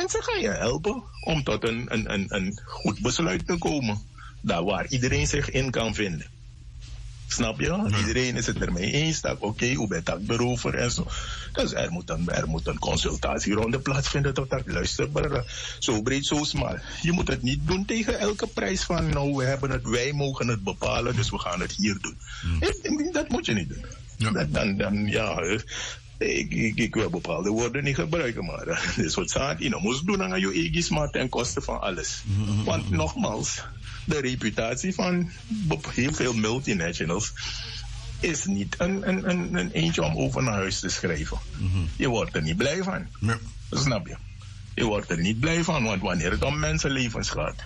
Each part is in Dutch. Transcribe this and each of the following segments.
mensen ga je helpen om tot een goed besluit te komen. Daar waar iedereen zich in kan vinden. Snap je? Ja. Iedereen is het ermee eens dat oké, hoe ben dat berover en zo. Dus er moet een consultatieronde plaatsvinden tot dat luisteren. Zo breed, zo smal. Je moet het niet doen tegen elke prijs van nou, wij mogen het bepalen, dus we gaan het hier doen. Dat moet je niet doen. Ja. Ik wil bepaalde woorden niet gebruiken, maar dat is wat zaad. Je moet doen aan je eigen, maar ten koste van alles. Want nogmaals, de reputatie van heel veel multinationals is niet een eentje om over naar huis te schrijven. Je wordt er niet blij van. Ja. Snap je? Je wordt er niet blij van, want wanneer het om mensenlevens gaat,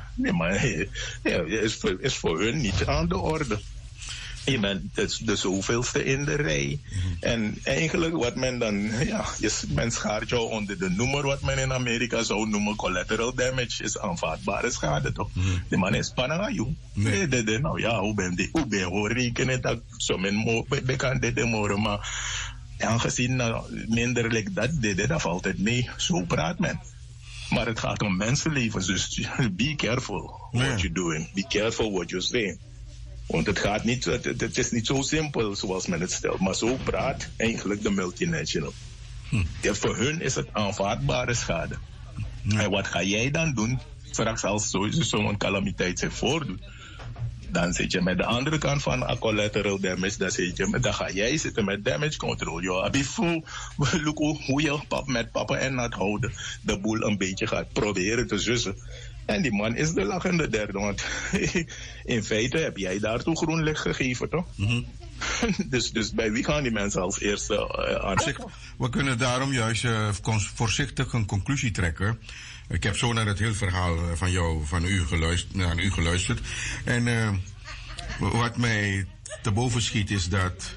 is voor hun niet aan de orde. Je bent de zoveelste in de rij. En eigenlijk wat men dan, men schaart jou onder de noemer wat men in Amerika zou noemen collateral damage, is aanvaardbare schade toch? De man is spannend aan jou. Nou ja, hoe ben je rekenen dat zo men bekend dit morgen, maar aangezien minder like dat valt het mee. Zo praat men. Maar het gaat om mensenlevens, dus be careful what you're doing. Be careful what you're saying. Want het is niet zo simpel zoals men het stelt, maar zo praat eigenlijk de multinational. Ja, voor hun is het aanvaardbare schade. En wat ga jij dan doen, straks als zo'n calamiteit zich voordoet? Dan zit je met de andere kant van collateral damage, dan ga jij zitten met damage control. Ja, hoe je met papa en nat houden, de boel een beetje gaat proberen te zussen. En die man is de lachende derde, want in feite heb jij daartoe groen licht gegeven, toch? Dus bij wie gaan die mensen als eerste aan? We kunnen daarom juist voorzichtig een conclusie trekken. Ik heb zo naar het hele verhaal van u geluisterd. En wat mij te boven schiet is dat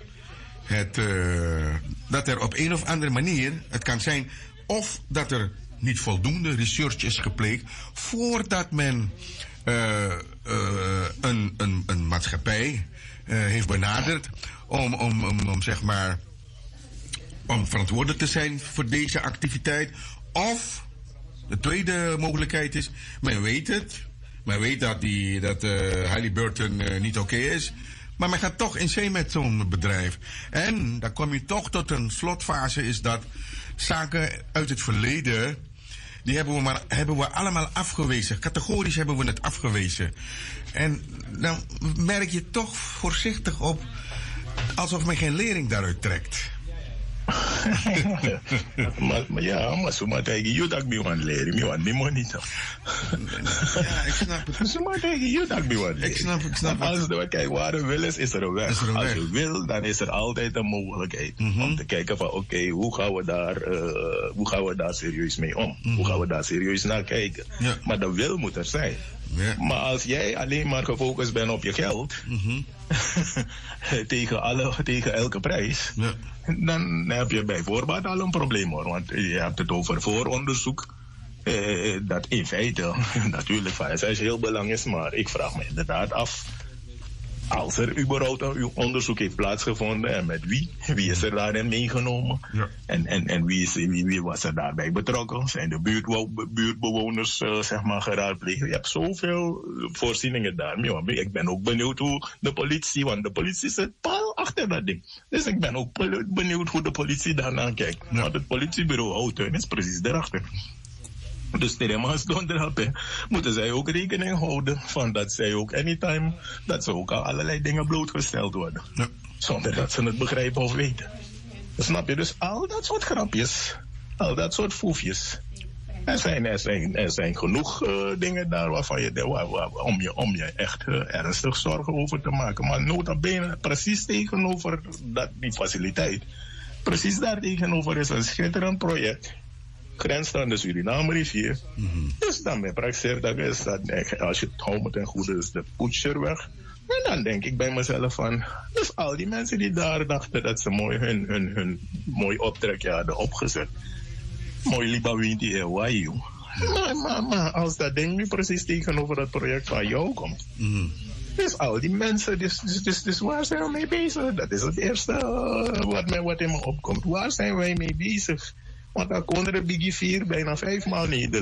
er op een of andere manier, het kan zijn of dat er niet voldoende research is gepleegd voordat men een maatschappij heeft benaderd om zeg maar om verantwoordelijk te zijn voor deze activiteit. Of de tweede mogelijkheid is, men weet het, men weet dat Halliburton niet oké is, maar men gaat toch in zee met zo'n bedrijf. En dan kom je toch tot een slotfase, is dat zaken uit het verleden, die hebben we allemaal afgewezen. Categorisch hebben we het afgewezen. En dan merk je toch voorzichtig op alsof men geen lering daaruit trekt. maar zo maar tegen je dat ik me leren. Je want die money toch. Ja, ik snap het. Zo maar tegen je dat ik me leren. Ik snap als we kijken waar er wil is er een weg. Als je wil, dan is er altijd een mogelijkheid. Om te kijken van oké, hoe gaan we daar serieus mee om? Hoe gaan we daar serieus naar kijken? Ja. Maar de wil moet er zijn. Ja. Maar als jij alleen maar gefocust bent op je geld, tegen elke prijs, dan heb je bij voorbaat al een probleem hoor. Want je hebt het over vooronderzoek. Dat in feite natuurlijk van essentieel belang is, maar ik vraag me inderdaad af, als er überhaupt een onderzoek heeft plaatsgevonden en met wie is er daarin meegenomen? Ja. En wie was er daarbij betrokken? Zijn de buurtbewoners zeg maar geraadpleegd? Je hebt zoveel voorzieningen daar. Ik ben ook benieuwd hoe de politie, want de politie zit pal achter dat ding. Dus ik ben ook benieuwd hoe de politie daarna kijkt. Ja. Want het politiebureau Houten is precies daarachter. Dus Terema's donderdag moeten zij ook rekening houden van dat zij ook anytime, dat ze ook al allerlei dingen blootgesteld worden. Ja. Zonder dat ze het begrijpen of weten. Snap je? Dus al dat soort grapjes, al dat soort foefjes. Er zijn genoeg dingen daar waarvan om je echt ernstig zorgen over te maken. Maar nota bene, precies tegenover die faciliteit. Precies daar tegenover is een schitterend project. Grens aan de Suriname-rivier. Dus dan ben ik dat is dat, als je het houdt met een goede is de Poetscherweg. En dan denk ik bij mezelf van, dus al die mensen die daar dachten dat ze mooi hun mooi optrekje hadden opgezet. Mooi Libawinti en Wayu. Maar als dat ding nu precies tegenover dat project van jou komt. Dus al die mensen, dus waar zijn we mee bezig? Dat is het eerste wat in me opkomt. Waar zijn wij mee bezig? Want dan kon er Biggie 4 bijna 5 maal Nederland.